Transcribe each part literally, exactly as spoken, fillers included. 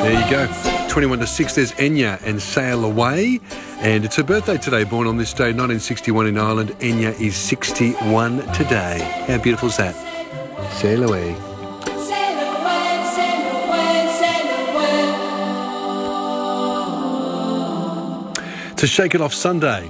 There you go. twenty-one to six, there's Enya and Sail Away. And it's her birthday today, born on this day, nineteen sixty-one in Ireland. Enya is sixty-one today. How beautiful is that? Sail away. Sail away, sail away, sail away. To Shake It Off Sunday.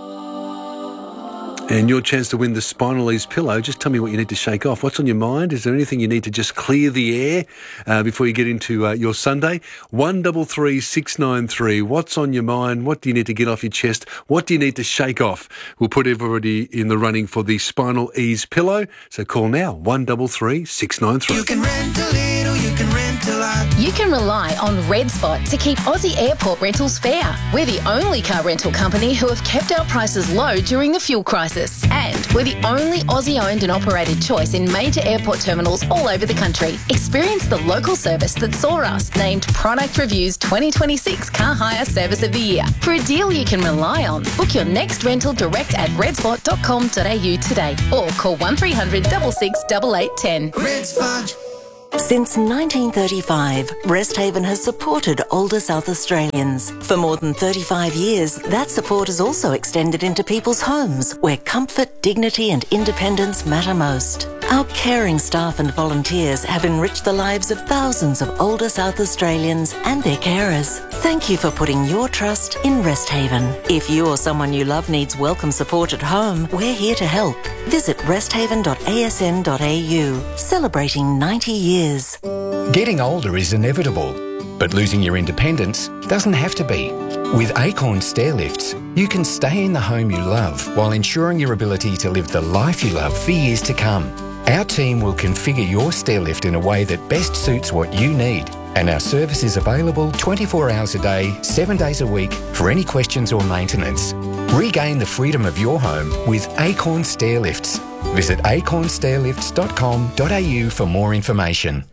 And your chance to win the Spinal Ease pillow. Just tell me what you need to shake off. What's on your mind? Is there anything you need to just clear the air uh, before you get into uh, your Sunday? one double three six nine three. What's on your mind? What do you need to get off your chest? What do you need to shake off? We'll put everybody in the running for the Spinal Ease pillow. So call now, one double three six nine three. You can rent a little, you can rent a lot. You can rely on Red Spot to keep Aussie airport rentals fair. We're the only car rental company who have kept our prices low during the fuel crisis. And we're the only Aussie-owned and operated choice in major airport terminals all over the country. Experience the local service that saw us named Product Review's twenty twenty-six Car Hire Service of the Year. For a deal you can rely on, book your next rental direct at redspot dot com dot a u today or call one three hundred six six eight eight one zero. Red Spot. Since nineteen thirty-five, Resthaven has supported older South Australians. For more than thirty-five years, that support has also extended into people's homes, where comfort, dignity and independence matter most. Our caring staff and volunteers have enriched the lives of thousands of older South Australians and their carers. Thank you for putting your trust in Resthaven. If you or someone you love needs welcome support at home, we're here to help. Visit resthaven dot a s n dot a u, celebrating ninety years. Getting older is inevitable, but losing your independence doesn't have to be. With Acorn Stairlifts, you can stay in the home you love while ensuring your ability to live the life you love for years to come. Our team will configure your stairlift in a way that best suits what you need, and our service is available twenty-four hours a day, seven days a week for any questions or maintenance. Regain the freedom of your home with Acorn Stairlifts. Visit acorn stairlifts dot com dot a u for more information.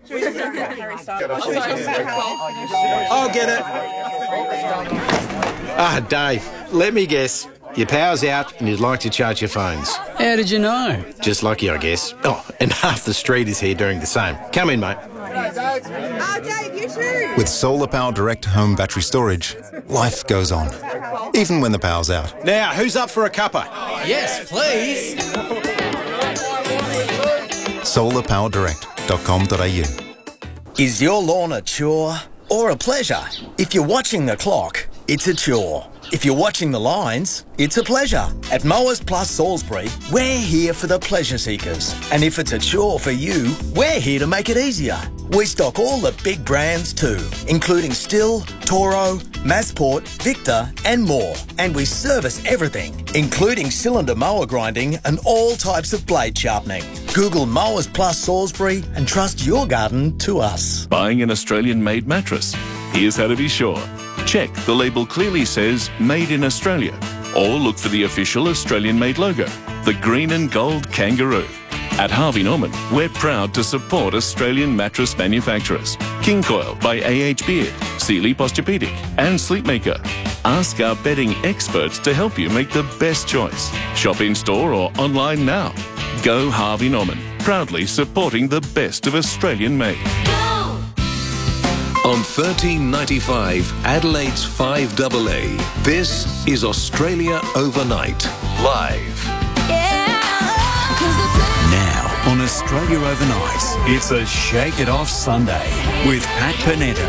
I'll get it. Ah, Dave, let me guess. Your power's out and you'd like to charge your phones. How did you know? Just lucky, I guess. Oh, and half the street is here doing the same. Come in, mate. Oh, Dave, you too. With Solar Power Direct Home Battery Storage, life goes on, even when the power's out. Now, who's up for a cuppa? Yes, please. solar power direct dot com dot a u. Is your lawn a chore or a pleasure? If you're watching the clock, it's a chore. If you're watching the lines, it's a pleasure. At Mowers Plus Salisbury, we're here for the pleasure seekers. And if it's a chore for you, we're here to make it easier. We stock all the big brands too, including Stihl, Toro, Massport, Victor and more. And we service everything, including cylinder mower grinding and all types of blade sharpening. Google Mowers Plus Salisbury and trust your garden to us. Buying an Australian-made mattress? Here's how to be sure. Check the label clearly says Made in Australia, or look for the official Australian-made logo, the green and gold kangaroo. At Harvey Norman, we're proud to support Australian mattress manufacturers. King Coil by A H Beard, Sealy Posturepedic and Sleepmaker. Ask our bedding experts to help you make the best choice. Shop in-store or online now. Go Harvey Norman, proudly supporting the best of Australian-made. On thirteen ninety-five, Adelaide's five A A, this is Australia Overnight, live. Now, on Australia Overnight, it's a Shake It Off Sunday with Pat Panetta.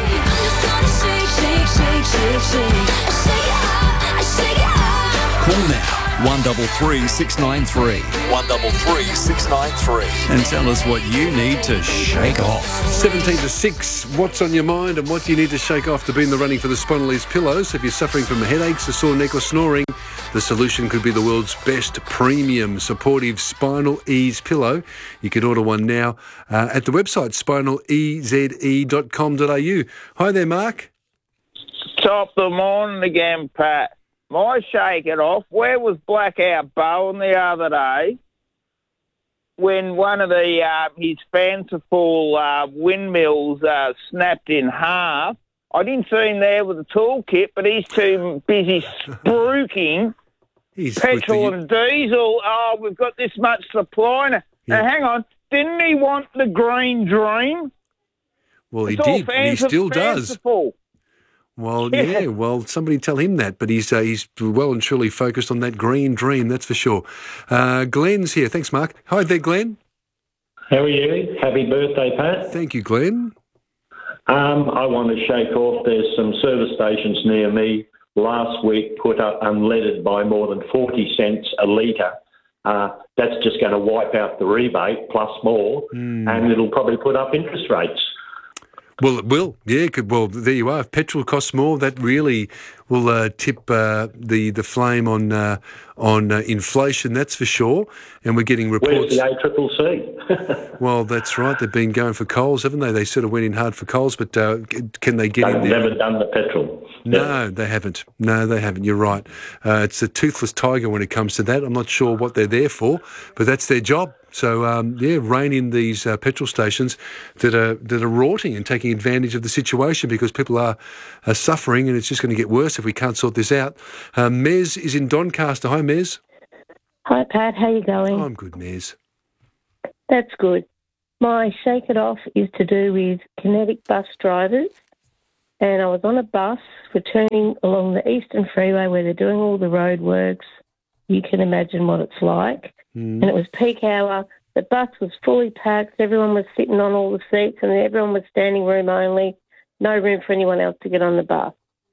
Call now, one double three six nine three, one double three six nine three, and tell us what you need to shake off. seventeen to six, what's on your mind and what do you need to shake off to be in the running for the Spinal Ease pillows? If you're suffering from headaches, a sore neck or snoring, the solution could be the world's best premium supportive Spinal Ease pillow. You can order one now uh, at the website spinal e z e dot com dot a u. Hi there, Mark. Top of the morning again, Pat. My shake it off. Where was Blackout Bowen the other day when one of the uh, his fanciful uh, windmills uh, snapped in half? I didn't see him there with a toolkit, but he's too busy spruiking he's petrol and diesel. Oh, we've got this much supply. Now, Yeah. hang on. Didn't he want the green dream? Well, he It's all did, and he fans- still does. fanciful. Well, Yeah. yeah. Well, somebody tell him that. But he's uh, he's well and truly focused on that green dream. That's for sure. Uh, Glenn's here. Thanks, Mark. Hi there, Glenn. How are you? Happy birthday, Pat. Thank you, Glenn. Um, I want to shake off. There's some service stations near me last week put up unleaded by more than forty cents a litre. Uh, that's just going to wipe out the rebate plus more, Mm. and it'll probably put up interest rates. Well, it will. Yeah. it Could, well, there you are. If petrol costs more, that really will uh, tip uh, the the flame on uh, on uh, inflation. That's for sure. And we're getting reports. Where's the A C C C? Well, that's right. They've been going for Coles, haven't they? They sort of went in hard for Coles, but uh, can they get They've in there? never done the petrol. No, they haven't. No, they haven't. You're right. Uh, it's a toothless tiger when it comes to that. I'm not sure what they're there for, but that's their job. So, um, yeah, rein in these uh, petrol stations that are that are rorting and taking advantage of the situation because people are, are suffering, and it's just going to get worse if we can't sort this out. Uh, Mez is in Doncaster. Hi, Mez. Hi, Pat. How you going? I'm good, Mez. That's good. My shake it off is to do with kinetic bus drivers. And I was on a bus returning along the Eastern Freeway where they're doing all the road works. You can imagine what it's like. Mm. And it was peak hour. The bus was fully packed. Everyone was sitting on all the seats and everyone was standing room only. No room for anyone else to get on the bus.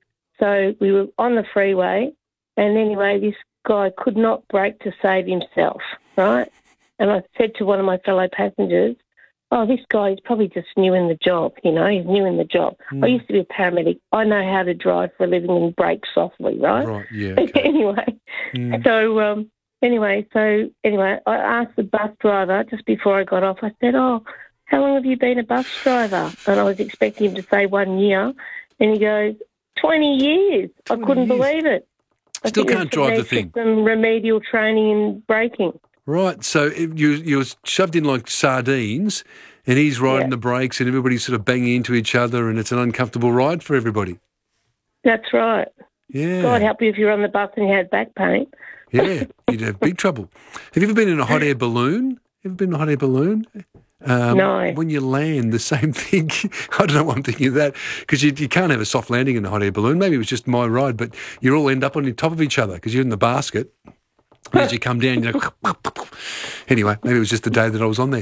So we were on the freeway. And anyway, this guy could not brake to save himself, right? And I said to one of my fellow passengers, oh, this guy is probably just new in the job, you know, he's new in the job. Mm. I used to be a paramedic. I know how to drive for a living and brake softly, right? Right, yeah. Okay. anyway, Mm. so, um, anyway, so, anyway, I asked the bus driver just before I got off, I said, oh, how long have you been a bus driver? And I was expecting him to say one year. And he goes, twenty years. I couldn't years. believe it. I Still think can't it's drive the needs thing. Some remedial training in braking. Right, so if you you were shoved in like sardines, and he's riding Yeah. the brakes, and everybody's sort of banging into each other, and it's an uncomfortable ride for everybody. That's right. Yeah, God help you if you're on the bus and you had back pain. yeah, you'd have big trouble. Have you ever been in a hot air balloon? Ever been in a hot air balloon? Um, No. When you land, the same thing. I don't know why I'm thinking of that, because you, you can't have a soft landing in a hot air balloon. Maybe it was just my ride, but you all end up on the top of each other because you're in the basket. And as you come down, you know, anyway, maybe it was just the day that I was on there.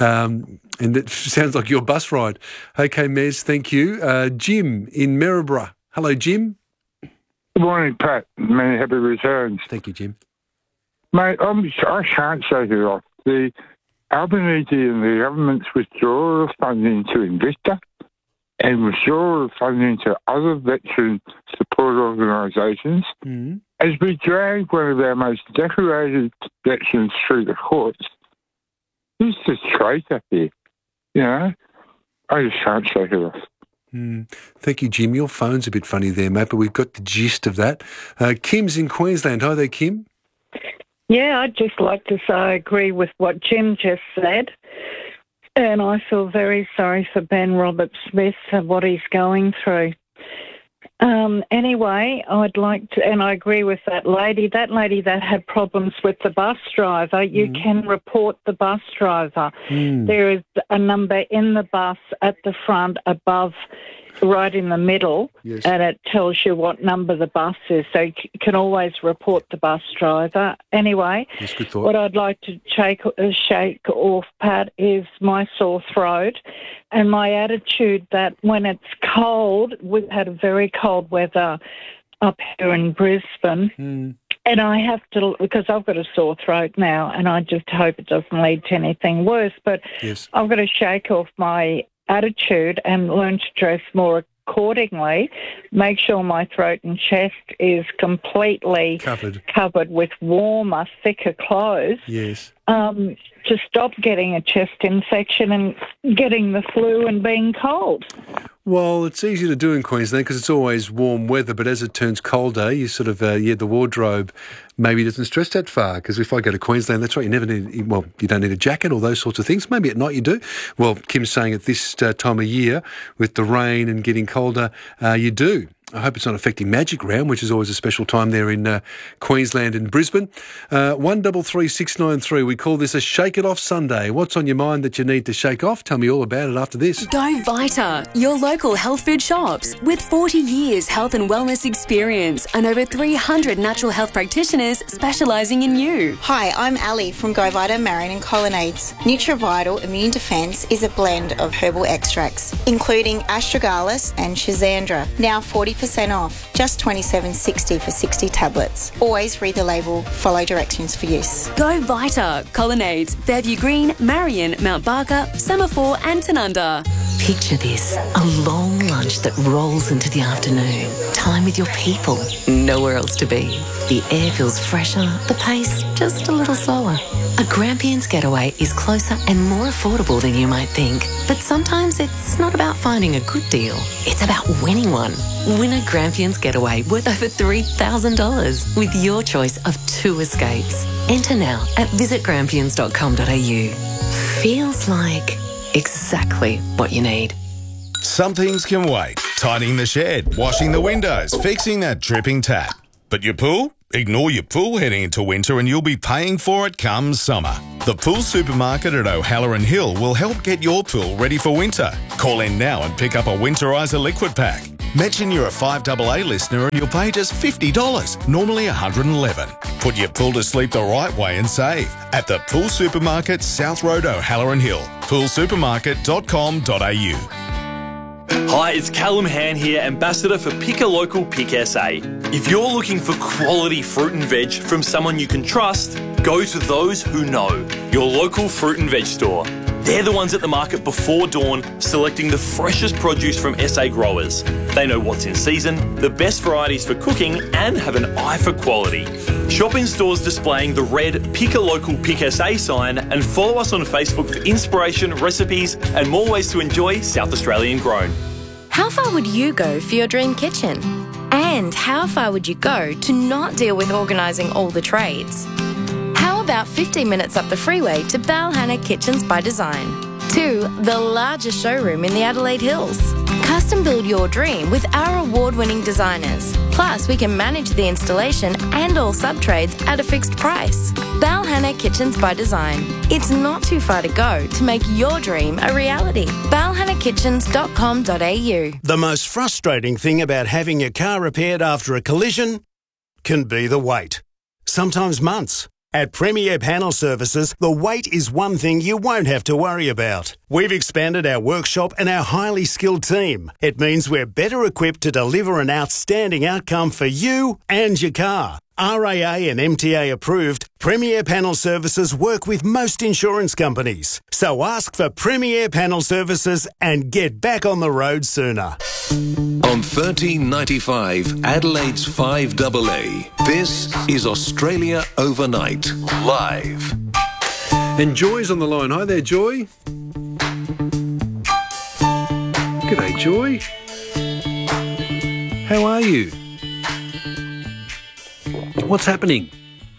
Um, and it sounds like your bus ride. Okay, Mez, thank you. Uh, Jim in Maryborough. Hello, Jim. Good morning, Pat. Many happy returns. Thank you, Jim. Mate, I'm, I can't shake it off. The Albanese and the government's withdrawal of funding to Invista and withdrawal of funding to other veteran support organisations Mm-hmm. as we drag one of our most decorated veterans through the courts. Who's the traitor here? You know? I just can't shake it off. Mm. Thank you, Jim. Your phone's a bit funny there, mate, but we've got the gist of that. Uh, Kim's in Queensland. Hi there, Kim. Yeah, I'd just like to say I agree with what Jim just said. And I feel very sorry for Ben Roberts-Smith and what he's going through. Um, anyway, I'd like to, and I agree with that lady, that lady that had problems with the bus driver, you Mm. can report the bus driver. Mm. There is a number in the bus at the front above, right in the middle, Yes. and it tells you what number the bus is, so you c- can always report the bus driver. Anyway, That's good thought. what I'd like to shake, uh, shake off, Pat, is my sore throat and my attitude that when it's cold, we've had a very cold weather up here in Brisbane, Mm. and I have to, because I've got a sore throat now, and I just hope it doesn't lead to anything worse, but Yes. I've got to shake off my attitude and learn to dress more accordingly, make sure my throat and chest is completely Covered. covered with warmer, thicker clothes, Yes. um, to stop getting a chest infection and getting the flu and being cold. Well, it's easy to do in Queensland because it's always warm weather, but as it turns colder, you sort of, uh, yeah, the wardrobe maybe doesn't stretch that far, because if I go to Queensland, that's right, you never need, well, you don't need a jacket or those sorts of things. Maybe at night you do. Well, Kim's saying at this uh, time of year, with the rain and getting colder, uh, you do. I hope it's not affecting Magic Round, which is always a special time there in uh, Queensland and Brisbane. Uh, one double three six nine three. We call this a Shake It Off Sunday. What's on your mind that you need to shake off? Tell me all about it after this. Go Vita, your local health food shops. With forty years health and wellness experience and over three hundred natural health practitioners specialising in you. Hi, I'm Ali from Go Vita, Marion and Colonnades. NutriVital Immune Defence is a blend of herbal extracts, including astragalus and schizandra. Now forty percent off, just twenty-seven dollars sixty for sixty tablets. Always read the label, follow directions for use. Go Vita, Colonnades, Fairview Green, Marion, Mount Barker, Semaphore and Tanunda. Picture this, a long lunch that rolls into the afternoon. Time with your people, nowhere else to be. The air feels fresher, the pace just a little slower. A Grampians getaway is closer and more affordable than you might think. But sometimes it's not about finding a good deal, it's about winning one. Win a Grampians getaway worth over three thousand dollars with your choice of two escapes. Enter now at visit grampians dot com dot a u. Feels like exactly what you need. Some things can wait. Tidying the shed, washing the windows, fixing that dripping tap. But your pool? Ignore your pool heading into winter and you'll be paying for it come summer. The Pool Supermarket at O'Halloran Hill will help get your pool ready for winter. Call in now and pick up a Winterizer liquid pack. Mention you're a five A A listener and you'll pay just fifty dollars, normally one hundred eleven dollars. Put your pool to sleep the right way and save at the Pool Supermarket, South Road, O'Halloran Hill. pool supermarket dot com dot a u. Hi, it's Callum Han here, Ambassador for Pick a Local Pick S A. If you're looking for quality fruit and veg from someone you can trust, go to those who know, your local fruit and veg store. They're the ones at the market before dawn, selecting the freshest produce from S A growers. They know what's in season, the best varieties for cooking, and have an eye for quality. Shop in stores displaying the red Pick a Local Pick S A sign and follow us on Facebook for inspiration, recipes, and more ways to enjoy South Australian grown. How far would you go for your dream kitchen? And how far would you go to not deal with organising all the trades? How about fifteen minutes up the freeway to Balhanna Kitchens by Design? To the largest showroom in the Adelaide Hills. Custom build your dream with our award-winning designers. Plus, we can manage the installation and all sub-trades at a fixed price. Balhanna Kitchens by Design. It's not too far to go to make your dream a reality. balhanna kitchens dot com dot a u. The most frustrating thing about having your car repaired after a collision can be the wait. Sometimes months. At Premier Panel Services, the wait is one thing you won't have to worry about. We've expanded our workshop and our highly skilled team. It means we're better equipped to deliver an outstanding outcome for you and your car. R A A and M T A approved, Premier Panel Services work with most insurance companies. So ask for Premier Panel Services and get back on the road sooner. On thirteen ninety-five, Adelaide's five A A, this is Australia Overnight, live. And Joy's on the line. Hi there, Joy. G'day, Joy. How are you? What's happening?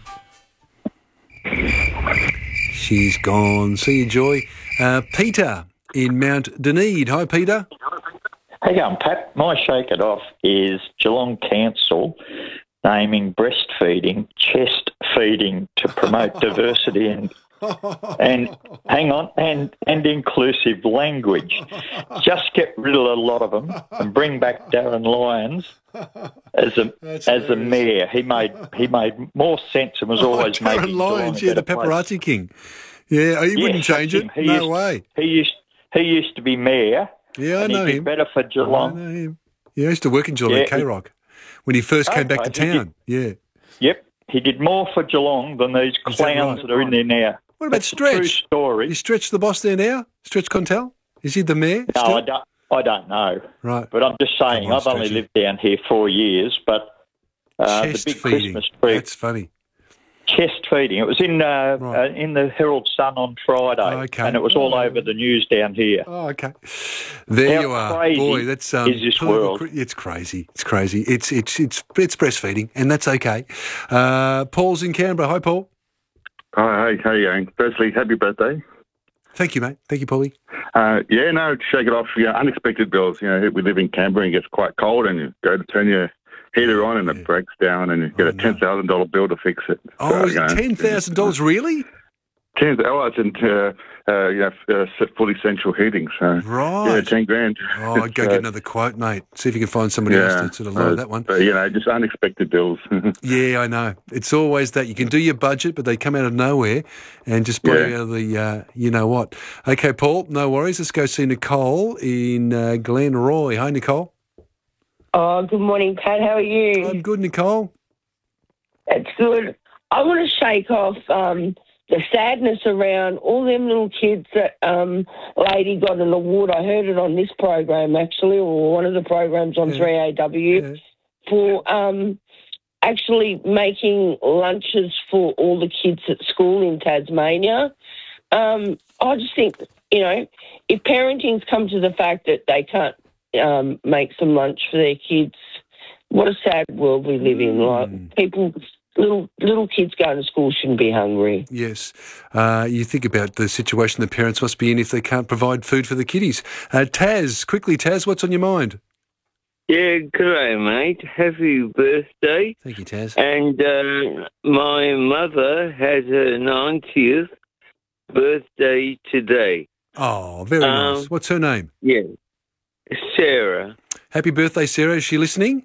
She's gone. See you, Joy. Uh, Peter in Mount Dunedin. Hi, Peter. How you going, Pat? My shake it off is Geelong Council naming breastfeeding chest feeding to promote diversity and and hang on and and inclusive language. Just get rid of a lot of them and bring back Darren Lyons as a That's as a mayor. He made he made more sense and was oh, always Darren making Lyons, yeah, the paparazzi place. King. Yeah, he yes, wouldn't change it. He no used, way. He used he used to be mayor. Yeah, I and know he'd be him. better for Geelong. I know him. Yeah, I used to work in Geelong yeah, at K-Rock when he first came okay, back to town. Did, yeah. Yep. He did more for Geelong than these Is clowns that, right? that are in there now. What about That's Stretch? A true story. Is Stretch the boss there now? Stretch Contel? Is he the mayor? No, still? I don't. I don't know. Right. But I'm just saying, Come on, I've only Stretchy. lived down here four years, but uh, the Chest big feeding. Christmas tree. That's funny. Chest feeding. It was in uh, Right. uh, in the Herald Sun on Friday, Okay. and it was all Oh. over the news down here. Oh, okay. There How you are, crazy boy. That's um, is this political world? cri- It's crazy. It's crazy. It's it's it's it's breastfeeding, and that's okay. Uh, Paul's in Canberra. Hi, Paul. Hi, hey, how you going? Firstly, happy birthday. Thank you, mate. Thank you, Paulie. Uh, yeah, no, shake it off. You know, unexpected bills. You know, we live in Canberra and it gets quite cold, and you go to turn your heater on and it breaks down, and you get a ten thousand dollar bill to fix it. Oh, So, is you know, it ten thousand dollars really? ten. Oh, it's in uh, uh, you know, uh, fully central heating. So Right. yeah, ten grand. Oh, I'd go get another quote, mate. See if you can find somebody else to sort of load uh, that one. But, you know, just unexpected bills. Yeah, I know. It's always that. You can do your budget, but they come out of nowhere and just blow Yeah. you out of the, uh, you know what. Okay, Paul, no worries. Let's go see Nicole in uh, Glenroy. Hi, Nicole. Oh, good morning, Pat. How are you? I'm good, Nicole. That's good. I want to shake off um, the sadness around all them little kids that um, lady got an award. I heard it on this program, actually, or one of the programs on three A W, for um, actually making lunches for all the kids at school in Tasmania. Um, I just think, you know, if parenting's come to the fact that they can't um, make some lunch for their kids, what a sad world we live in. Like, people... Little little kids going to school shouldn't be hungry. Yes. Uh, you think about the situation the parents must be in if they can't provide food for the kiddies. Uh, Taz, quickly, Taz, what's on your mind? Yeah, g'day, mate. Happy birthday. Thank you, Taz. And uh, my mother has her ninetieth birthday today. Oh, very Um, nice. What's her name? Yeah, Sarah. Happy birthday, Sarah. Is she listening?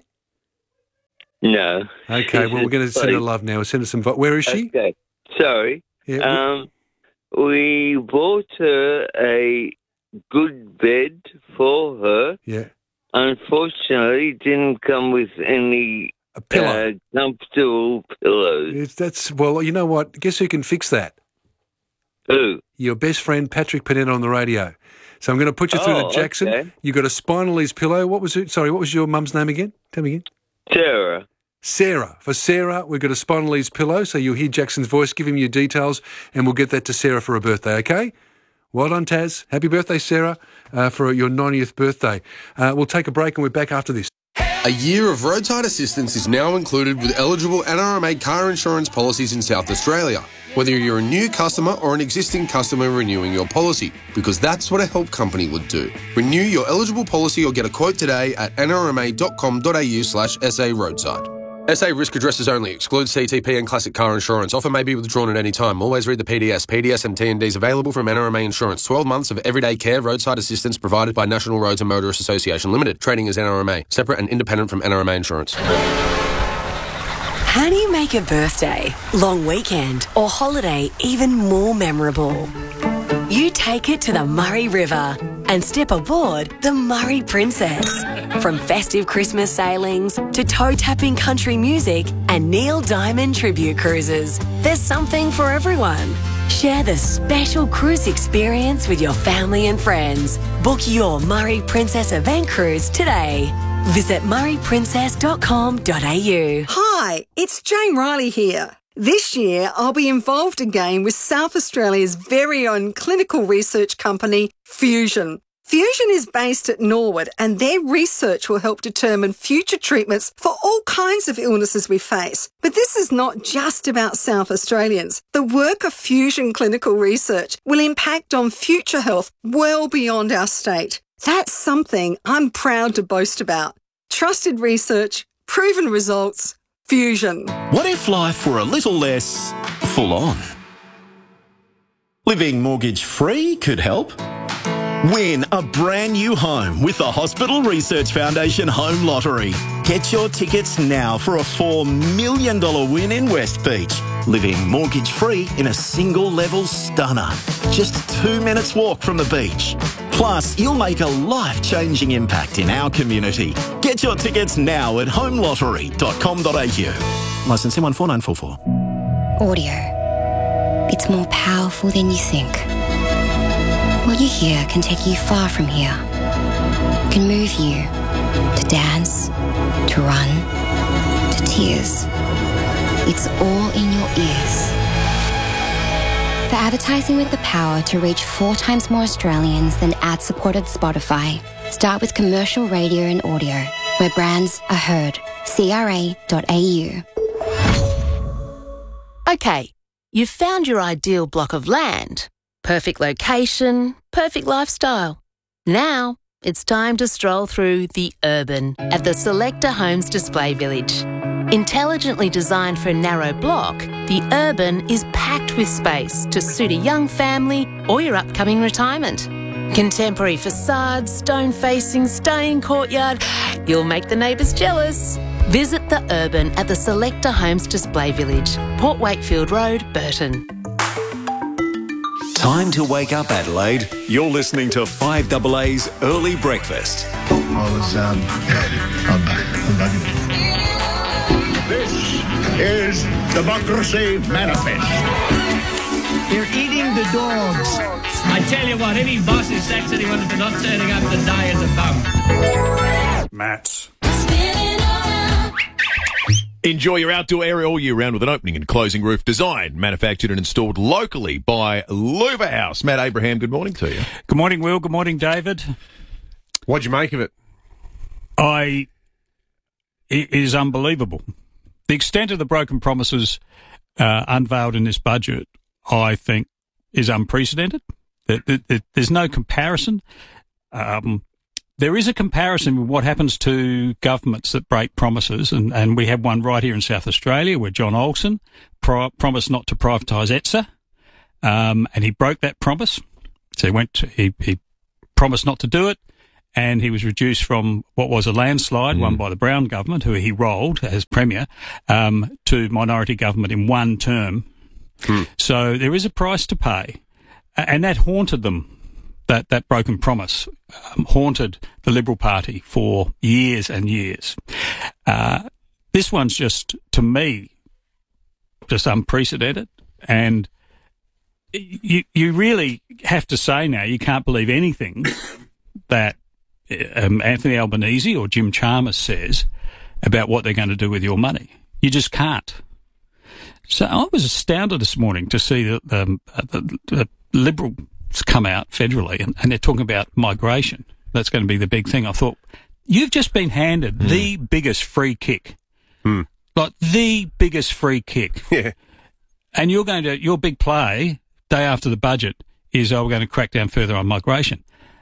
No. Okay, well, we're going to send her love now. We'll send her some... Where is she? Okay, sorry. Yeah, um, we bought her a good bed for her. Yeah. Unfortunately, it didn't come with any pillow. Uh, comfortable pillows. It's, that's... Well, you know what? Guess who can fix that? Who? Your best friend, Patrick Panetta on the radio. So I'm going to put you through Oh, to Jackson. okay. You got a Spinalese pillow. What was it? Sorry, what was your mum's name again? Tell me again. Sarah. Sarah. For Sarah, we've got a Spinalese pillow, so you'll hear Jackson's voice, give him your details, and we'll get that to Sarah for her birthday, okay? Well done, Taz. Happy birthday, Sarah, uh, for your ninetieth birthday. Uh, we'll take a break and we're back after this. A year of roadside assistance is now included with eligible N R M A car insurance policies in South Australia, whether you're a new customer or an existing customer renewing your policy, because that's what a help company would do. Renew your eligible policy or get a quote today at nrma.com.au slash SA roadside. S A risk addresses only. Excludes C T P and classic car insurance. Offer may be withdrawn at any time. Always read the P D S. P D S and T N Ds available from N R M A Insurance. twelve months of everyday care roadside assistance provided by National Roads and Motorists Association Limited. Trading as N R M A. Separate and independent from N R M A Insurance. How do you make a birthday, long weekend, or holiday even more memorable? You take it to the Murray River and step aboard the Murray Princess. From festive Christmas sailings to toe-tapping country music and Neil Diamond tribute cruises, there's something for everyone. Share the special cruise experience with your family and friends. Book your Murray Princess event cruise today. Visit murray princess dot com dot a u. Hi, it's Jane Riley here. This year, I'll be involved again with South Australia's very own clinical research company, Fusion. Fusion is based at Norwood, and their research will help determine future treatments for all kinds of illnesses we face. But this is not just about South Australians. The work of Fusion Clinical Research will impact on future health well beyond our state. That's something I'm proud to boast about. Trusted research, proven results, Fusion. What if life were a little less full on? Living mortgage free could help. Win a brand new home with the Hospital Research Foundation Home Lottery. Get your tickets now for a four million dollars win in West Beach. Living mortgage free in a single level stunner. Just two minutes walk from the beach. Plus, you'll make a life-changing impact in our community. Get your tickets now at home lottery dot com dot a u. Licence one four nine four four. Audio. It's more powerful than you think. What you hear can take you far from here. Can move you to dance, to run, to tears. It's all in your ears. For advertising with the power to reach four times more Australians than ad-supported Spotify, start with commercial radio and audio, where brands are heard. C R A dot a u. Okay, you've found your ideal block of land. perfect location, perfect lifestyle. Now, it's time to stroll through the urban at the Selector Homes Display Village. Intelligently designed for a narrow block, the urban is packed with space to suit a young family or your upcoming retirement. Contemporary facades, stone-facing, staying courtyard. You'll make the neighbours jealous. Visit the urban at the Selector Homes Display Village, Port Wakefield Road, Burton. Time to wake up, Adelaide. You're listening to five A A's Early Breakfast. I was, um, I'm, I'm bugging. This is Democracy Manifest. They're eating the dogs. I tell you what, any boss who sacks anyone for not turning up today is a bum. Mats. Enjoy your outdoor area all year round with an opening and closing roof designed, manufactured and installed locally by Louver House. Matt Abraham, good morning to you. Good morning, Will. Good morning, David. What'd you make of it? I... It is unbelievable. The extent of the broken promises uh, unveiled in this budget, I think, is unprecedented. There, there, there's no comparison. Um, there is a comparison with what happens to governments that break promises, and, and we have one right here in South Australia where John Olsen pro- promised not to privatise E T S A, um, and he broke that promise. So he went. To, he, he promised not to do it, and he was reduced from what was a landslide mm. won by the Brown government, who he rolled as premier, um, to minority government in one term. Mm. So there is a price to pay, and that haunted them. That, that broken promise um, haunted the Liberal Party for years and years. Uh, this one's just, to me, just unprecedented. And you you really have to say now, you can't believe anything that um, Anthony Albanese or Jim Chalmers says about what they're going to do with your money. You just can't. So I was astounded this morning to see that um, the, the Liberal come out federally and, and they're talking about migration. That's going to be the big thing. I thought, you've just been handed mm. the biggest free kick. Mm. Like the biggest free kick. Yeah. And you're going to, your big play, day after the budget, is, oh, we're going to crack down further on migration.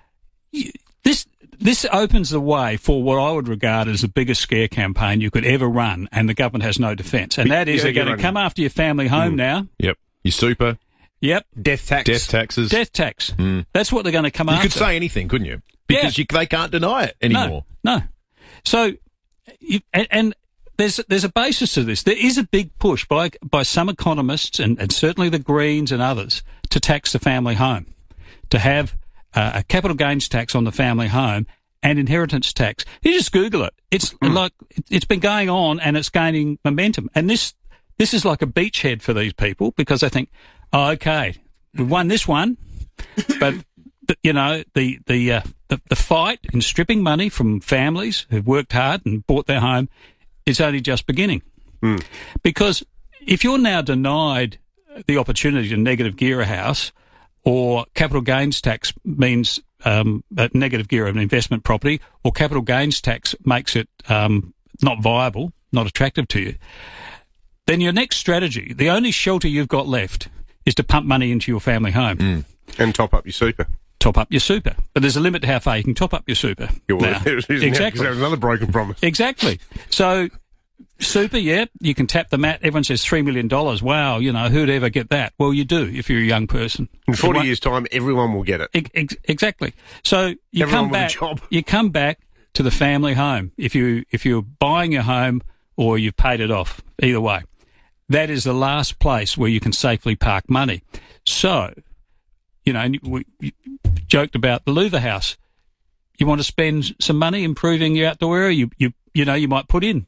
This, this opens the way for what I would regard as the biggest scare campaign you could ever run, and the government has no defence. And that is, yeah, they're going to come after your family home mm. now. Yep. Your super. Yep. Death tax. Death taxes. Death tax. Mm. That's what they're going to come you after. You could say anything, couldn't you? Because yeah. you, they can't deny it anymore. No. no. So, you, and, and there's there's a basis to this. There is a big push by by some economists and, and certainly the Greens and others to tax the family home, to have uh, a capital gains tax on the family home and inheritance tax. You just Google it. It's mm. like it's been going on and it's gaining momentum. And this this is like a beachhead for these people because they think, oh, okay, we've won this one, but you know the the, uh, the the fight in stripping money from families who've worked hard and bought their home is only just beginning. Mm. Because if you're now denied the opportunity to negative gear a house, or capital gains tax means um, a negative gear of an investment property, or capital gains tax makes it um, not viable, not attractive to you, then your next strategy, the only shelter you've got left, is to pump money into your family home. Mm. And top up your super. Top up your super. But there's a limit to how far you can top up your super. Yeah, well, exactly. There's another broken promise. Exactly. So, super, yeah, you can tap the mat. Everyone says three million dollars. Wow, you know, who'd ever get that? Well, you do if you're a young person. In forty years' time, everyone will get it. Ex- exactly. So, you everyone come back, with a job. you come back to the family home. If, you, if you're buying your home or you've paid it off, either way. That is the last place where you can safely park money. So, you know, we joked about the Louver House. You want to spend some money improving your outdoor area, you you you know, you might put in,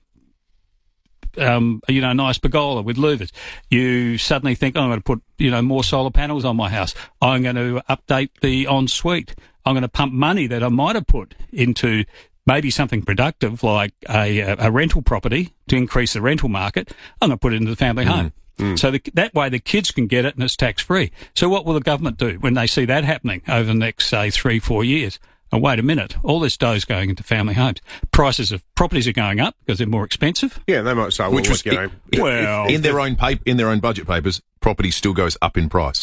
um, you know, a nice pergola with louvers. You suddenly think, oh, I'm going to put, you know, more solar panels on my house. I'm going to update the ensuite. I'm going to pump money that I might have put into maybe something productive like a, a rental property to increase the rental market. I'm going to put it into the family mm. home. Mm. So the, that way the kids can get it and it's tax-free. So what will the government do when they see that happening over the next, say, three, four years? Oh, wait a minute. All this dough is going into family homes. Prices of properties are going up because they're more expensive. Yeah, they might say, well, Which was, you know, it, well, in their own paper, in their own budget papers, property still goes up in price. Yeah.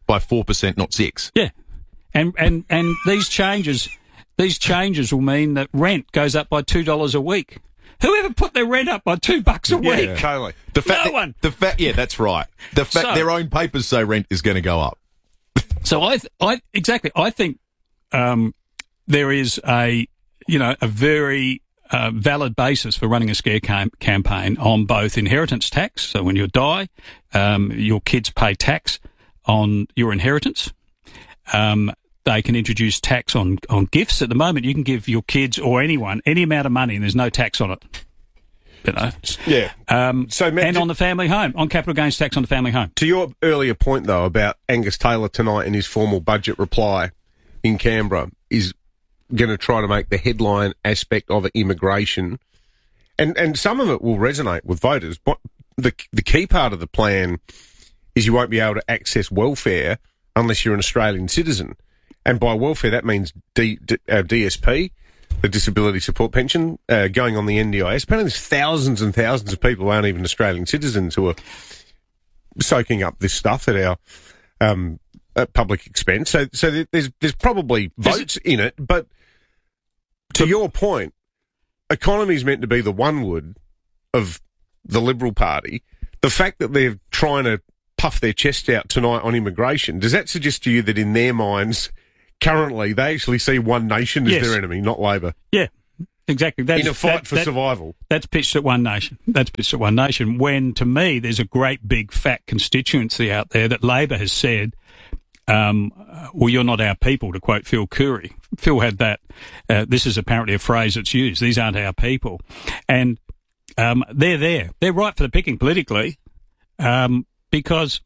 by four percent, not six. Yeah. And, and, and these changes, these changes will mean that rent goes up by two dollars a week. Whoever put their rent up by two bucks a Yeah, week? totally. The fact no that, one. The fact, yeah, that's right. The fact So- their own papers say rent is going to go up. So I, th- I exactly, I think um, there is a, you know, a very uh, valid basis for running a scare cam- campaign on both inheritance tax. So when you die, um, your kids pay tax on your inheritance. Um, they can introduce tax on on gifts. At the moment, you can give your kids or anyone any amount of money, and there's no tax on it. You know. Yeah. Um, So, Matt, and ju- on the family home, on capital gains tax on the family home. To your earlier point, though, about Angus Taylor tonight in his formal budget reply in Canberra is going to try to make the headline aspect of it immigration. And and some of it will resonate with voters. But the the key part of the plan is you won't be able to access welfare unless you're an Australian citizen. And by welfare, that means D, D, uh, D S P, the Disability Support Pension, uh, going on the N D I S. Apparently there's thousands and thousands of people who aren't even Australian citizens who are soaking up this stuff at our um, at public expense. So, so there's there's probably votes in it, but to your point, economy is meant to be the one wood of the Liberal Party. The fact that they're trying to puff their chest out tonight on immigration, does that suggest to you that in their minds, currently, they actually see One Nation as Yes. their enemy, not Labor? Yeah, exactly. That's, In a fight that- for that- survival. That's pitched at One Nation. That's pitched at One Nation. When, to me, there's a great big fat constituency out there that Labor has said, um, well, you're not our people, to quote Phil Curry. Phil had that. Uh, this is apparently a phrase that's used. These aren't our people. And um, they're there. They're right for the picking politically um, because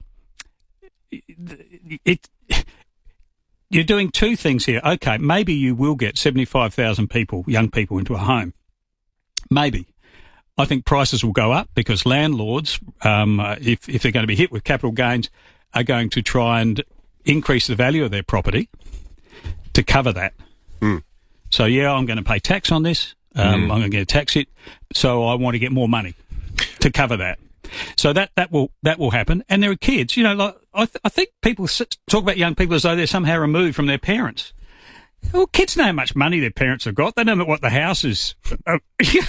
it, it you're doing two things here. Okay, maybe you will get seventy-five thousand people, young people, into a home. Maybe. I think prices will go up because landlords, um, uh, if, if they're going to be hit with capital gains, are going to try and increase the value of their property to cover that. Mm. So, yeah, I'm going to pay tax on this. Um, Mm. I'm going to get a tax hit. So I want to get more money to cover that. So that, that will that will happen. And there are kids, you know, like I, th- I think people s- talk about young people as though they're somehow removed from their parents. Well, kids know how much money their parents have got. They know what the house is uh,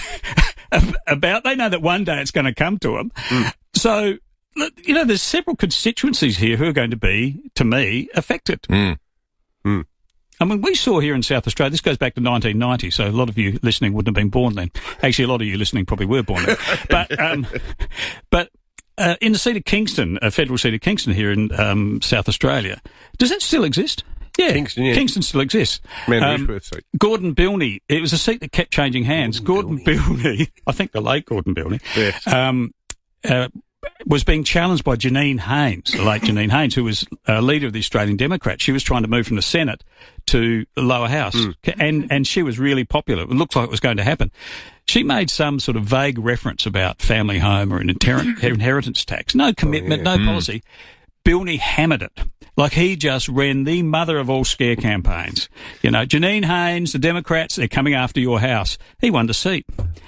about. They know that one day it's going to come to them. Mm. So, look, you know, there's several constituencies here who are going to be, to me, affected. Mm. Mm. I mean, we saw here in South Australia, this goes back to nineteen ninety, so a lot of you listening wouldn't have been born then. Actually, a lot of you listening probably were born then. But, um, but uh, in the seat of Kingston, a federal seat of Kingston here in um, South Australia, does that still exist? Yeah, Kingston, yeah. Kingston still exists. Man, Um, Rushworth seat. Gordon Bilney, it was a seat that kept changing hands. Gordon, Bilney, I think the late Gordon Bilney, Yes. um, uh, was being challenged by Janine Haynes, the late Janine Haynes, who was uh, leader of the Australian Democrats. She was trying to move from the Senate to the lower house, Mm. and and she was really popular. It looked like it was going to happen. She made some sort of vague reference about family home or an inher- inheritance tax. No commitment, Oh, yeah. no Mm. policy. Bilney hammered it. Like he just ran the mother of all scare campaigns. You know, Janine Haynes, the Democrats, they're coming after your house. He won the seat.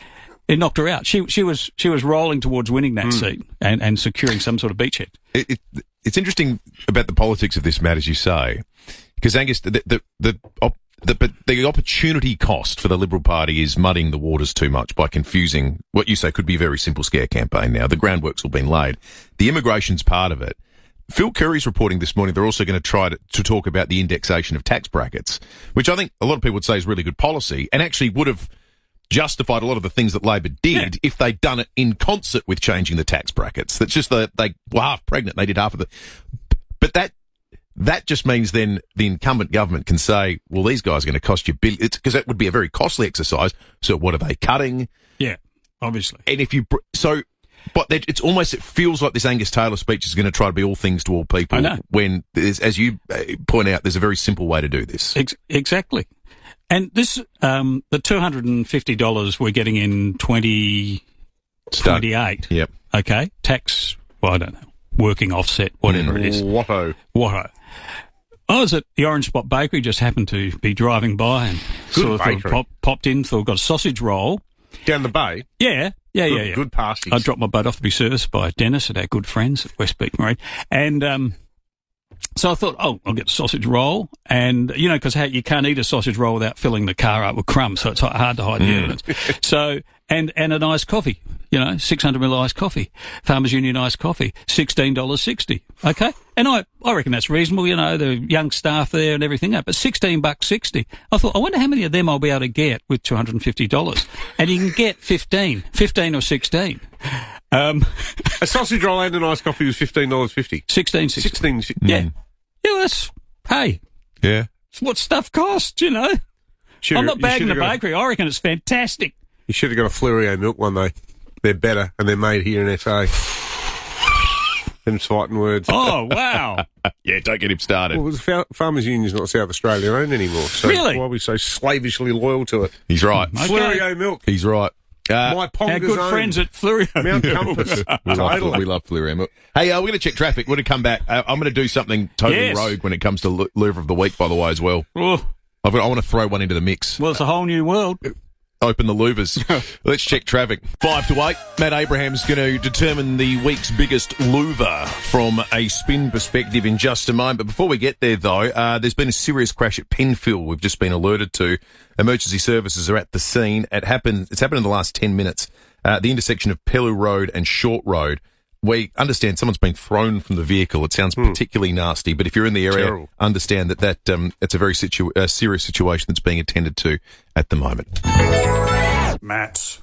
It knocked her out. She she was she was rolling towards winning that Mm. seat and, and securing some sort of beachhead. It, it, it's interesting about the politics of this, Matt, as you say, because Angus, the the the, op, the but the opportunity cost for the Liberal Party is muddying the waters too much by confusing what you say could be a very simple scare campaign. Now the groundwork's all been laid. The immigration's part of it. Phil Curry's reporting this morning they're also going to try to, to talk about the indexation of tax brackets, which I think a lot of people would say is really good policy and actually would have justified a lot of the things that Labor did yeah. if they'd done it in concert with changing the tax brackets. That's just that they were half pregnant. They did half of the, but that, that just means then the incumbent government can say, well, these guys are going to cost you billions, because that would be a very costly exercise. So what are they cutting? Yeah, obviously. And if you, so, but it's almost, it feels like this Angus Taylor speech is going to try to be all things to all people. I know. When, as you point out, there's a very simple way to do this. Ex- exactly. And this, um, the two hundred fifty dollars we're getting in twenty twenty-eight. Yep. Okay. Tax, well, I don't know, working offset, whatever Mm, it is. Watto. Watto. I was at the Orange Spot Bakery, just happened to be driving by and Good sort of thought, bakery. pop, popped in, thought got a sausage roll. Down the bay? Yeah, yeah, good, yeah, yeah. Good pasties. I dropped my boat off to be serviced by Dennis at our good friends at West Beach Marine. And, um, So I thought, oh, I'll get a sausage roll. And, you know, because you can't eat a sausage roll without filling the car up with crumbs, so it's hard to hide the Mm. evidence. So, and, and an iced coffee, you know, six hundred milliliter iced coffee. Farmers Union iced coffee, sixteen dollars sixty. Okay? And I, I reckon that's reasonable, you know, the young staff there and everything else. But sixteen bucks sixty. I thought, I wonder how many of them I'll be able to get with two hundred fifty dollars. And you can get fifteen, fifteen or sixteen. Um, a sausage roll and an iced coffee was fifteen dollars fifty. sixteen sixty. sixteen Yeah. Yeah, well, that's, hey. Yeah. It's what stuff costs, you know. Should've- I'm not you bagging the should've got- bakery. I reckon it's fantastic. You should have got a Fleurier milk one, though. They're better, and they're made here in S A. Them fighting words. Oh, wow. Yeah, don't get him started. Well, the Fa- Farmers Union's not South Australia owned anymore. So Really? why are we so slavishly loyal to it? He's right. Fleurier milk. He's right. Uh, My Ponga's Our good own. friends at Fleurier. Mount Compass. we, love, Totally. we love Fleurier milk. Hey, uh, we're going to check traffic. We're going to come back. Uh, I'm going to do something totally Yes. rogue when it comes to Lu- Louvre of the Week, by the way, as well. Oh, I've got, I want to throw one into the mix. well, it's a whole new world. Open the louvers. Let's check traffic. Five to eight. Matt Abraham's going to determine the week's biggest louver from a spin perspective in just a moment. But before we get there, though, uh, there's been a serious crash at Penfield we've just been alerted to. Emergency services are at the scene. It happened. It's happened in the last ten minutes. Uh, the intersection of Pellew Road and Short Road. We understand someone's been thrown from the vehicle. It sounds particularly nasty, but if you're in the area, Terrible. understand that that um, it's a very situ- uh, serious situation that's being attended to at the moment. Matt.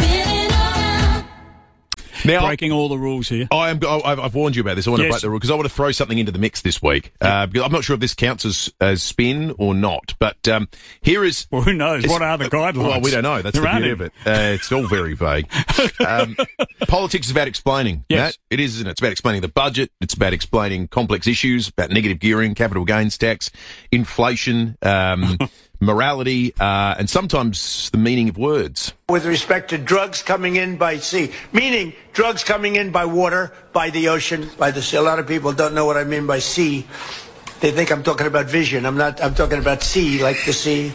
Now, Breaking all the rules here. I am. I- I've, I've warned you about this. I want to Yes. break the rule because I want to throw something into the mix this week. Uh, because I'm not sure if this counts as, as spin or not. But um, here is. Well, who knows? it's- What are the guidelines? Well, we don't know. That's There the beauty aren't of it. Uh, it's all very vague. Um, politics is about explaining. Yes. Matt. It is, isn't it? It's about explaining the budget. It's about explaining complex issues about negative gearing, capital gains tax, inflation, um, morality, uh, and sometimes the meaning of words. With respect to drugs coming in by sea, meaning drugs coming in by water, by the ocean, by the sea. A lot of people don't know what I mean by sea. They think I'm talking about vision. I'm not. I'm talking about sea, like the sea.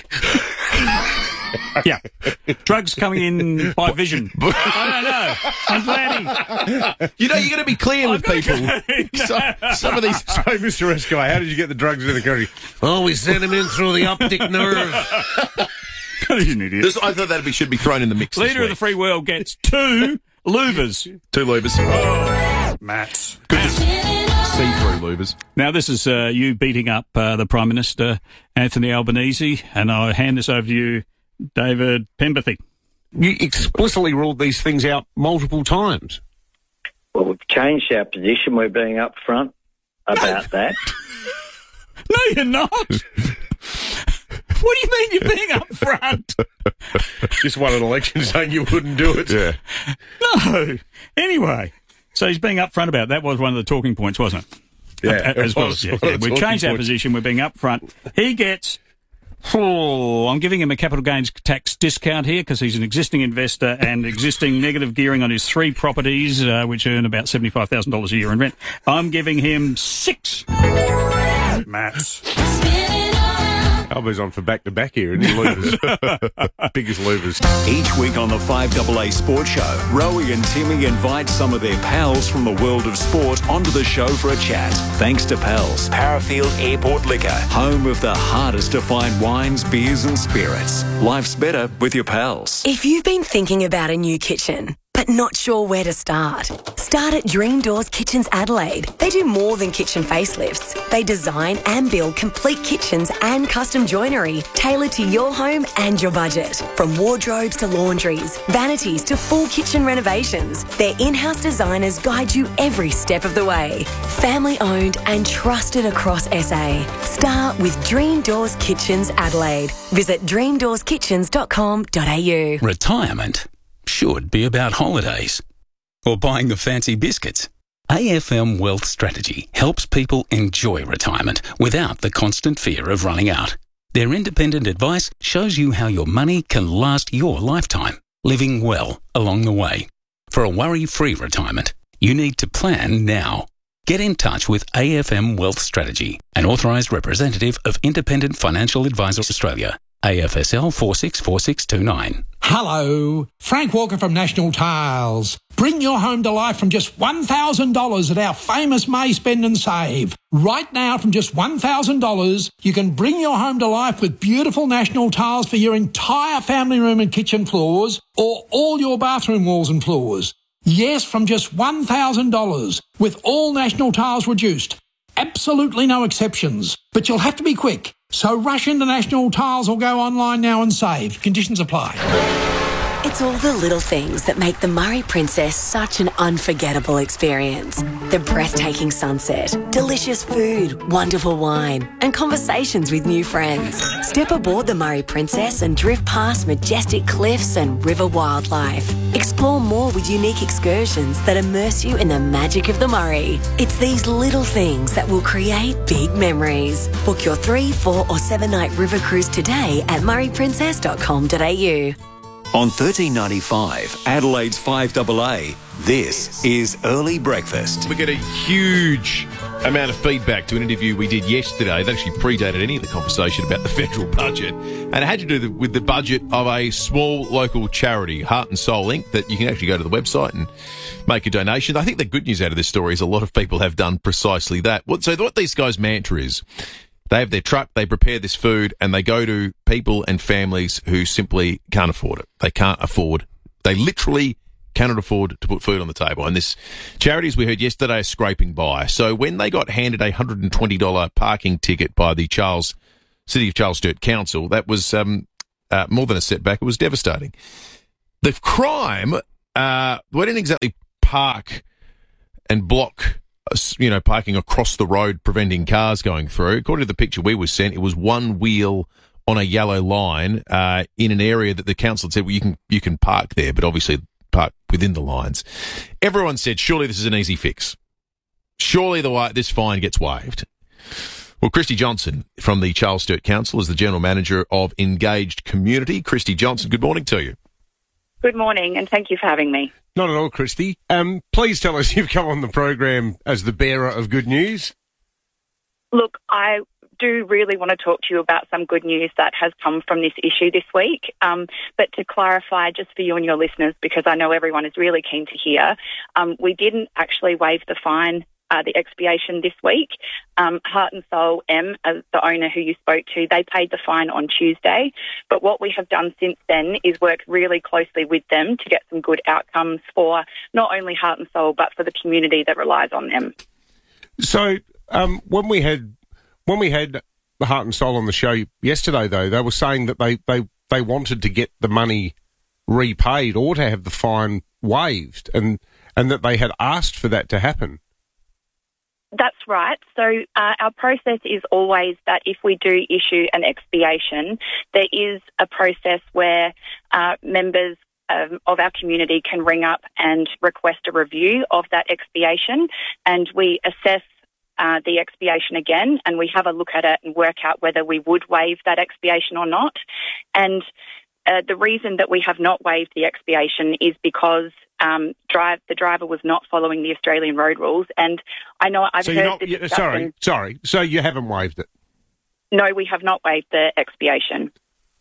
Yeah. Drugs coming in by vision. I don't know. I'm glad he... You know, you got to be clear with people. So, some of these. So, Mister Esquire, how did you get the drugs in the country? Oh, we sent him in through the optic nerve. He's an idiot. This, I thought that be, should be thrown in the mix. this Leader of week. the free world gets two louvers. Two louvers. Matt. Good to see through louvers. Now, this is uh, you beating up uh, the Prime Minister, Anthony Albanese, and I hand this over to you, David Penberthy. You explicitly ruled these things out multiple times. Well, we've changed our position. We're being upfront about that. No, you're not. What do you mean you're being up front? Just won an election saying you wouldn't do it. Yeah. No. Anyway, so he's being up front about it. That was one of the talking points, wasn't it? Yeah, Uh, as it well. was Yeah, one yeah. of the We've changed talking our points. position. We're being up front. He gets... Oh, I'm giving him a capital gains tax discount here because he's an existing investor and existing negative gearing on his three properties, uh, which earn about seventy-five thousand dollars a year in rent. I'm giving him six. Matt. Albo's on for back-to-back here, and he louvers. Biggest louvers. Each week on the five A A Sports Show, Rowie and Timmy invite some of their pals from the world of sport onto the show for a chat. Thanks to Pals, Parafield Airport Liquor, home of the hardest to find wines, beers and spirits. Life's better with your pals. If you've been thinking about a new kitchen, but not sure where to start, start at Dream Doors Kitchens Adelaide. They do more than kitchen facelifts. They design and build complete kitchens and custom joinery tailored to your home and your budget. From wardrobes to laundries, vanities to full kitchen renovations, their in-house designers guide you every step of the way. Family owned and trusted across S A. Start with Dream Doors Kitchens Adelaide. Visit dream doors kitchens dot com dot a u. Retirement should be about holidays or buying the fancy biscuits. A F M Wealth Strategy helps people enjoy retirement without the constant fear of running out. Their independent advice shows you how your money can last your lifetime, living well along the way. For a worry-free retirement, you need to plan now. Get in touch with A F M Wealth Strategy, an authorised representative of Independent Financial Advisors Australia. A F S L four six four six two nine. Hello, Frank Walker from National Tiles. Bring your home to life from just one thousand dollars at our famous May Spend and Save. Right now, from just one thousand dollars, you can bring your home to life with beautiful national tiles for your entire family room and kitchen floors, or all your bathroom walls and floors. Yes, from just one thousand dollars, with all national tiles reduced. Absolutely no exceptions. But you'll have to be quick. So rush into National Tiles or go online now and save. Conditions apply. It's all the little things that make the Murray Princess such an unforgettable experience. The breathtaking sunset, delicious food, wonderful wine, and conversations with new friends. Step aboard the Murray Princess and drift past majestic cliffs and river wildlife. Explore more with unique excursions that immerse you in the magic of the Murray. It's these little things that will create big memories. Book your three, four or seven night river cruise today at murray princess dot com dot a u. On thirteen ninety-five, Adelaide's five A A, this is Early Breakfast. We get a huge amount of feedback to an interview we did yesterday that actually predated any of the conversation about the federal budget, and it had to do with the budget of a small local charity, Heart and Soul Incorporated, that you can actually go to the website and make a donation. I think the good news out of this story is a lot of people have done precisely that. So what these guys' mantra is, they have their truck, they prepare this food, and they go to people and families who simply can't afford it. They can't afford, they literally cannot afford to put food on the table. And this charity, as we heard yesterday, is scraping by. So when they got handed a one hundred twenty dollars parking ticket by the Charles City of Charles Sturt Council, that was um, uh, more than a setback. It was devastating. The crime, uh, we didn't exactly park and block, you know, parking across the road, preventing cars going through. According to the picture we were sent, it was one wheel on a yellow line uh, in an area that the council said, well, you can you can park there, but obviously park within the lines. Everyone said, surely this is an easy fix. Surely the this fine gets waived. Well, Christy Johnson from the Charles Sturt Council is the General Manager of Engaged Community. Christy Johnson, good morning to you. Good morning, and thank you for having me. Not at all, Christy. Um, please tell us you've come on the program as the bearer of good news. Look, I do really want to talk to you about some good news that has come from this issue this week. Um, but to clarify, just for you and your listeners, because I know everyone is really keen to hear, um, we didn't actually waive the fine, uh, the expiation this week. Um, Heart and Soul M, as the owner who you spoke to, they paid the fine on Tuesday. But what we have done since then is work really closely with them to get some good outcomes for not only Heart and Soul, but for the community that relies on them. So um, when we had when we had Heart and Soul on the show yesterday, though, they were saying that they, they, they wanted to get the money repaid or to have the fine waived, and and that they had asked for that to happen. That's right. So uh, our process is always that if we do issue an expiation, there is a process where uh, members um, of our community can ring up and request a review of that expiation, and we assess uh, the expiation again, and we have a look at it and work out whether we would waive that expiation or not. And uh, the reason that we have not waived the expiation is because Um, drive the driver was not following the Australian road rules, and I know I've so heard. You're not, this yeah, sorry, sorry. So you haven't waived it? No, we have not waived the expiation.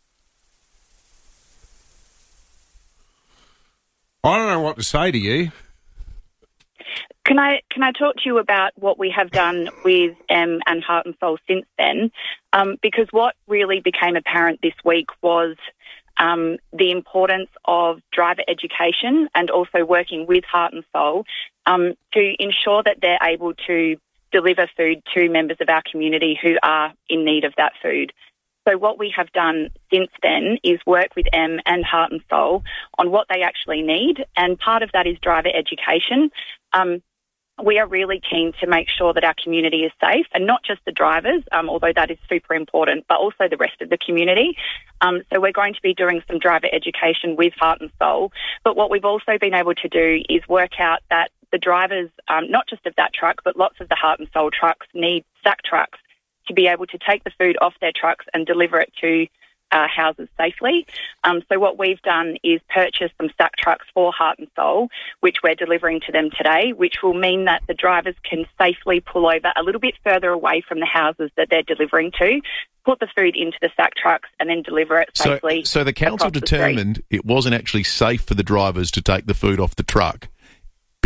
I don't know what to say to you. Can I can I talk to you about what we have done with M and Heart and Soul since then? Um, because what really became apparent this week was Um, the importance of driver education and also working with Heart and Soul um, to ensure that they're able to deliver food to members of our community who are in need of that food. So what we have done since then is work with M and Heart and Soul on what they actually need, and part of that is driver education. Um, we are really keen to make sure that our community is safe, and not just the drivers, um, although that is super important, but also the rest of the community. Um, so we're going to be doing some driver education with Heart and Soul. But what we've also been able to do is work out that the drivers, um, not just of that truck, but lots of the Heart and Soul trucks need sack trucks to be able to take the food off their trucks and deliver it to Uh, houses safely. Um, so what we've done is purchase some sack trucks for Heart and Soul, which we're delivering to them today, which will mean that the drivers can safely pull over a little bit further away from the houses that they're delivering to, put the food into the sack trucks, and then deliver it safely. So, so the council the determined street. It wasn't actually safe for the drivers to take the food off the truck,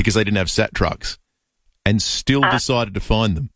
because they didn't have sat trucks and still Uh, decided to fine them?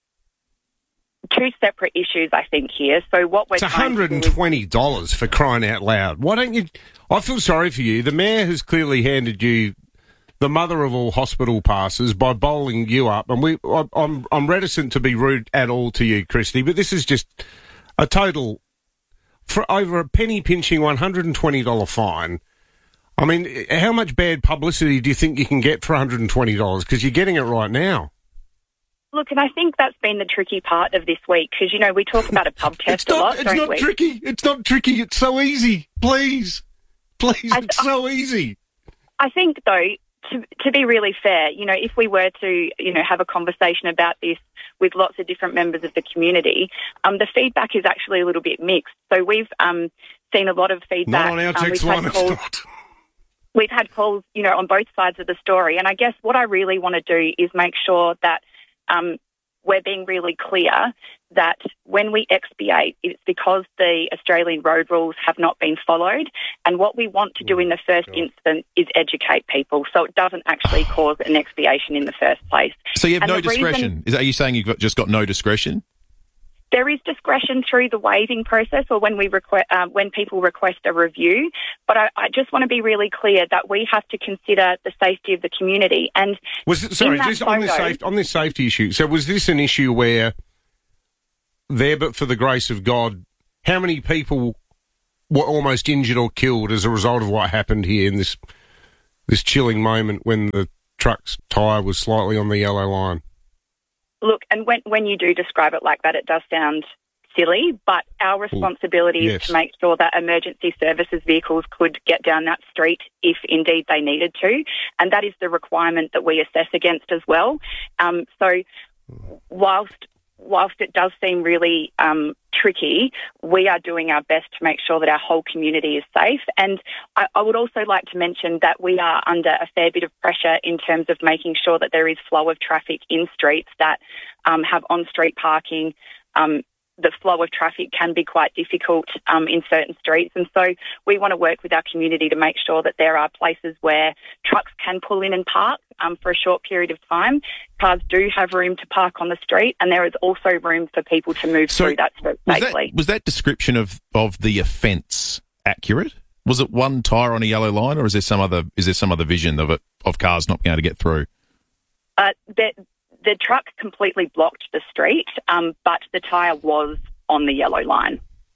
Two separate issues, I think, here. So what we're It's trying to one hundred do is- twenty dollars for crying out loud. Why don't you... I feel sorry for you. The mayor has clearly handed you the mother of all hospital passes by bowling you up. And we, I, I'm, I'm reticent to be rude at all to you, Christy, but this is just a total... For over a penny-pinching one hundred twenty dollars fine. I mean, how much bad publicity do you think you can get for one hundred twenty dollars? Because you're getting it right now. Look, and I think that's been the tricky part of this week because, you know, we talk about a pub test It's a not, lot, it's don't not we? tricky. It's not tricky. It's so easy. Please. Please, I- it's so easy. I think, though, to, to be really fair, you know, if we were to, you know, have a conversation about this with lots of different members of the community, um, the feedback is actually a little bit mixed. So we've um, seen a lot of feedback. Not on our um, text we've had line, it's calls- not. We've had calls, you know, on both sides of the story. And I guess what I really want to do is make sure that um, we're being really clear that when we expiate, it's because the Australian road rules have not been followed. And what we want to do in the first instance is educate people so it doesn't actually cause an expiation in the first place. So you have And no the reason- discretion. Is that, are you saying you've got, just got no discretion? There is discretion through the waiving process or when we request, uh, when people request a review. But I, I just want to be really clear that we have to consider the safety of the community. And Was it, sorry, in that just on this, photo- safe, on this safety issue. So was this an issue where, there but for the grace of God, how many people were almost injured or killed as a result of what happened here in this this chilling moment when the truck's tyre was slightly on the yellow line? Look, and when when you do describe it like that, it does sound silly, but our responsibility yes. is to make sure that emergency services vehicles could get down that street if indeed they needed to, and that is the requirement that we assess against as well. Um, so whilst whilst it does seem really um, tricky, we are doing our best to make sure that our whole community is safe. And I, I would also like to mention that we are under a fair bit of pressure in terms of making sure that there is flow of traffic in streets that um, have on-street parking. Um, the flow of traffic can be quite difficult um, in certain streets. And so we want to work with our community to make sure that there are places where trucks can pull in and park um, for a short period of time. Cars do have room to park on the street, and there is also room for people to move So through that street Was safely. that, was that description of, of the offence accurate? Was it one tyre on a yellow line, or is there some other is there some other vision of it of cars not being able to get through? Uh, the, the truck completely blocked the street, um, but the tyre was on the yellow line.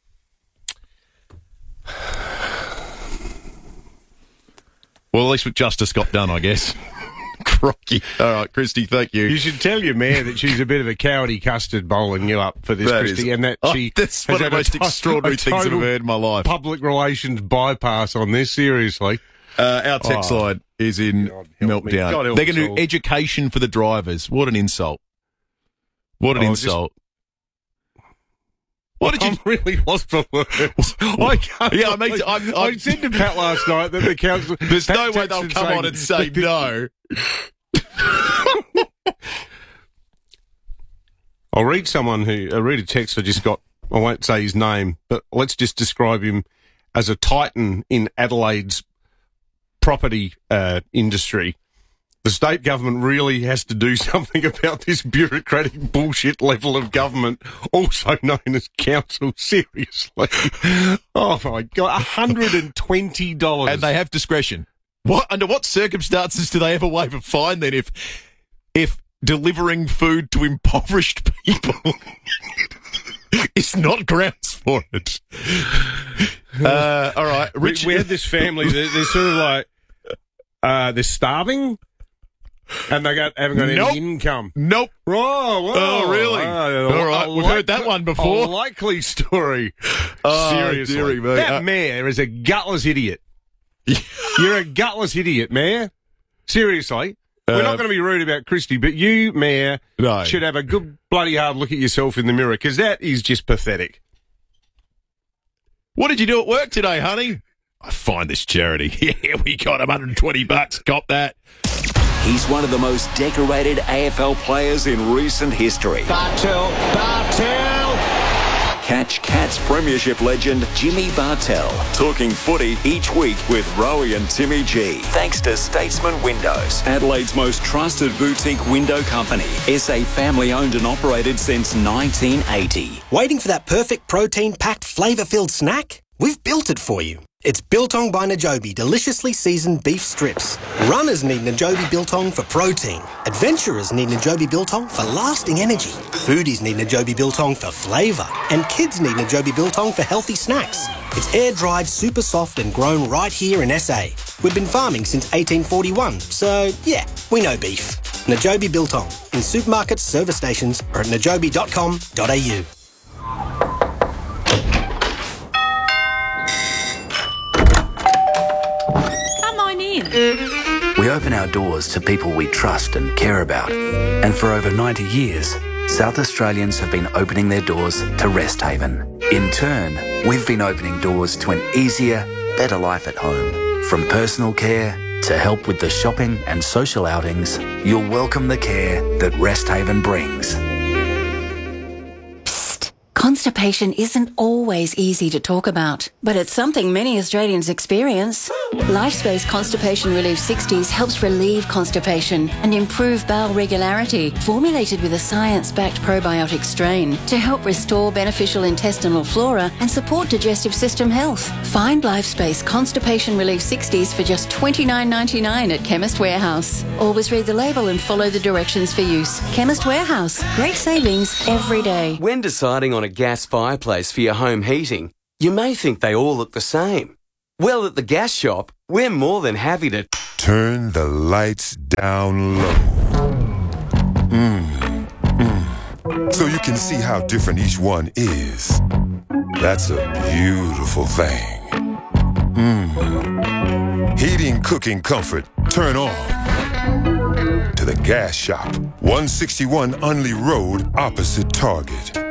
Well, at least with justice got done, I guess. Crocky. All right, Christy, thank you. You should tell your mayor that she's a bit of a cowardy custard bowling you up for this, That Christy, is- and that Oh, she that's has one of had the a most to- extraordinary a things I've total heard in my life. Public relations bypass on this, seriously. Uh, our text Oh. line is in God help me. God meltdown. help They're going us to do all. education for the drivers. What an insult. What an Oh, just- insult. What did you... I'm really lost for words. I can't Yeah, I mean, believe- I'm- I I'm- said to Pat last night that the council... There's Pat no way they'll texted come saying on and say that the- no. I'll read someone who... I'll read a text I just got. I won't say his name, but let's just describe him as a titan in Adelaide's property uh, industry. The state government really has to do something about this bureaucratic bullshit level of government, also known as council. Seriously. Oh, my God. one hundred twenty dollars. And they have discretion. What under what circumstances do they ever waive a fine then if if delivering food to impoverished people is not grounds for it? Uh, all right, We, Richard. we had this family, they're, they're sort of like, uh, they're starving, and they got, haven't got Nope. any income. Nope. Whoa, whoa. Oh, really? Uh, All right, a we've heard that one before. A likely story. Oh, Seriously. dearie me. That Uh, mayor is a gutless idiot. You're a gutless idiot, mayor. Seriously. We're Uh, not going to be rude about Christy, but you, mayor, No. should have a good bloody hard look at yourself in the mirror, because that is just pathetic. What did you do at work today, honey? I find this charity. Yeah, we got one hundred twenty bucks. Cop that. He's one of the most decorated A F L players in recent history. Bartel, Bartel. Catch Cats Premiership legend Jimmy Bartell talking footy each week with Rowie and Timmy G. Thanks to Statesman Windows, Adelaide's most trusted boutique window company. S A family owned and operated since nineteen eighty. Waiting for that perfect protein-packed, flavour-filled snack? We've built it for you. It's Biltong by Najobi deliciously seasoned beef strips. Runners need Najobi Biltong for protein. Adventurers need Najobi Biltong for lasting energy. Foodies need Najobi Biltong for flavour. And kids need Najobi Biltong for healthy snacks. It's air-dried, super soft and grown right here in S A. We've been farming since eighteen forty-one, so yeah, we know beef. Najobi Biltong in supermarkets, service stations or at najobi dot com dot a u. We open our doors to people we trust and care about. And for over ninety years, South Australians have been opening their doors to Rest Haven. In turn, we've been opening doors to an easier, better life at home. From personal care to help with the shopping and social outings, you'll welcome the care that Rest Haven brings. Constipation isn't always easy to talk about, but it's something many Australians experience. LifeSpace Constipation Relief sixties helps relieve constipation and improve bowel regularity, formulated with a science-backed probiotic strain to help restore beneficial intestinal flora and support digestive system health. Find LifeSpace Constipation Relief sixties for just twenty-nine ninety-nine at Chemist Warehouse. Always read the label and follow the directions for use. Chemist Warehouse. Great savings every day. When deciding on a gas fireplace for your home heating, you may think they all look the same. Well, at the gas shop, we're more than happy to turn the lights down low. Mm, mm. So you can see how different each one is. That's a beautiful thing. Mm. Heating, cooking, comfort, turn on. To the gas shop, one sixty-one Unley Road, opposite Target.